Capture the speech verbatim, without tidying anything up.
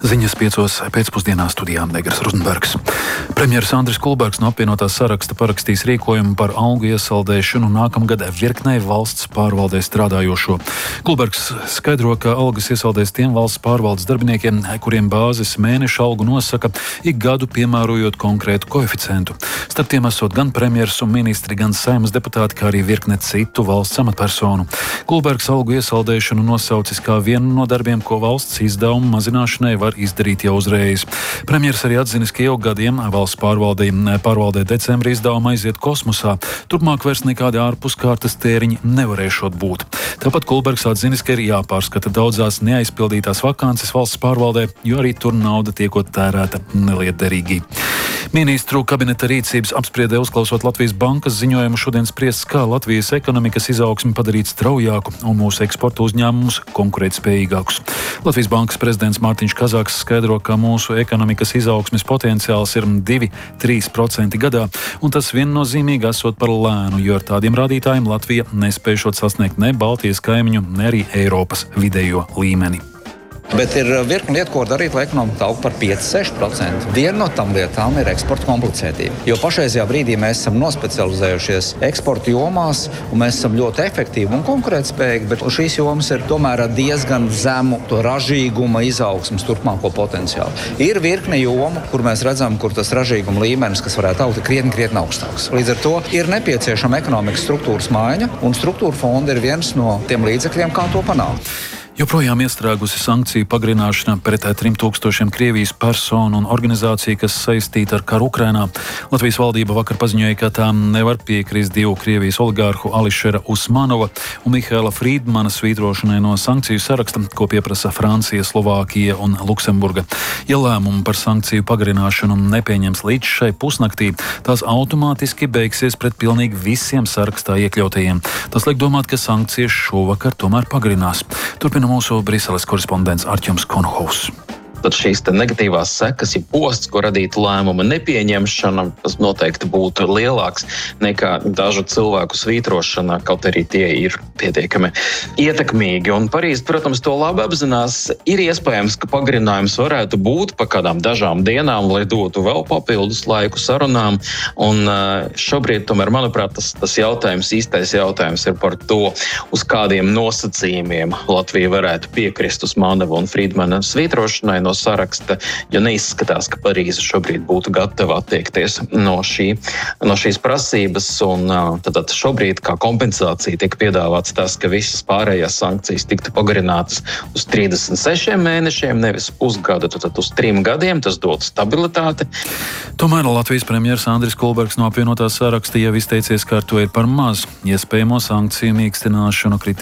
Ziņas piecos pēcpusdienā studijā Negras Rudenbergs. Premjeras Andris Kulbergs no apvienotās saraksta parakstīs rīkojumu par algu iesaldēšanu nākamgad virknei valsts pārvaldē strādājošo. Kulbergs skaidro, ka algas iesaldēs tiem valsts pārvaldes darbiniekiem, kuriem bāzes mēneša algu nosaka ik gadu piemērojot konkrētu koeficientu. Starp tiem esot gan premjeras un ministri, gan Saeimas deputāti, kā arī virkne citu valsts amatpersonu. Kulbergs algu iesaldēšanu nosaucis kā vienu no darbiem, ko valsts izdevumu mazināšanai var izdarīt jau uzreiz. Premjers arī atzinis, ka jau gadiem valsts pārvaldē, pārvaldē decembrī izdevuma aiziet kosmosā. Turpmāk vairs nekādi ārpuskārtas tēriņi nevarēšot būt. Tāpat Kulbergs atzinis, ka ir jāpārskata daudzās neaizpildītās vakances valsts pārvaldē, jo arī tur nauda tiekot tērēta nelietderīgi. Ministru kabineta rīcības apspriedē uzklausot Latvijas bankas ziņojumu šodien spriests, kā Latvijas ekonomikas izaugsmi padarīt straujāku un mūsu eksporta uzņēmumus konkurētspējīgākus. Latvijas bankas prezidents Mārtiņš Kazāks skaidro, ka mūsu ekonomikas izaugsmes potenciāls ir divi līdz trīs procenti gadā, un tas viennozīmīgi esot par lēnu, jo ar tādiem rādītājiem Latvija nespēšot sasniegt ne Baltijas kaimiņu, ne arī Eiropas vidējo līmeni. Bet ir virkni lietu, ko darīt, lai ekonomika aug par pieci līdz seši procenti. Viena no tam lietām ir eksporta komplicētība. Jo pašreizajā brīdī mēs esam nospecializējušies eksporta jomās, un mēs esam ļoti efektīvi un konkurētspējīgi, bet šīs jomas ir tomēr diezgan zemu to ražīguma izaugsmas turpmāko potenciālu. Ir virkne jomu, kur mēs redzam, kur tas ražīguma līmenis, kas varētu augt, ir krietni, krietni augstāks. Līdz ar to ir nepieciešama ekonomikas struktūras maiņa, un struktūra fonda ir viens no tiem līdzekļiem, kā to panākt. Joprojām iestrēgusi sankciju pagarināšana pret trim tūkstošiem Krievijas personu un organizāciju, kas saistīta ar karu Ukrainā. Latvijas valdība vakar paziņoja, ka tā nevar piekrist divu Krievijas oligārhu Ališera Usmanova un Mihaila Frīdmana svītrošanai no sankciju saraksta, ko pieprasa Francija, Slovākija un Luksemburga. Ja lēmumu par sankciju pagarināšanu nepieņems līdz šai pusnaktī, tās automātiski beigsies pret pilnīgi visiem sarakstā iekļautajiem. Tas liek domāt, ka sankcijas šovakar tomēr pagarinās. Turpin mūsu Briseles korespondents Artjoms Konohovs. Tad šīs negatīvās sekas, ja posts, ko radītu lēmuma nepieņemšana, tas noteikti būtu lielāks nekā dažu cilvēku svītrošana, kaut arī tie ir pietiekami ietekmīgi. Un Parīze, protams, to labi apzinās. Ir iespējams, ka pagarinājums varētu būt pa kādām dažām dienām, lai dotu vēl papildus laiku sarunām. Un šobrīd, tomēr, manuprāt, tas, tas jautājums, īstais jautājums ir par to, uz kādiem nosacījumiem Latvija varētu piekrist Usmanova un Frīdmana svītrošanai no saraksta, jo neizskatās, ka Parīze šobrīd būtu gatava attiekties no, šī, no šīs prasības. Un tad šobrīd kā kompensācija tiek piedāvāts tas, ka visas pārējās sankcijas tiktu pagarinātas uz trīsdesmit sešiem mēnešiem, nevis pusgadu, tad uz trim gadiem. Tas dotu stabilitāti. Tomēr Latvijas premjers Andris Kulbergs no apvienotās saraksta jau izteicies, ka ar to ir par maz. Iespējamo sankciju mīkstināšanu